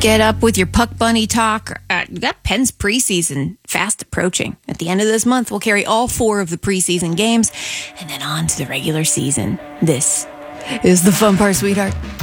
Get up with your Puck Bunny talk. You got Penn's preseason fast approaching. At the end of this month, we'll carry all 4 of the preseason games and then on to the regular season. This is the fun part, sweetheart.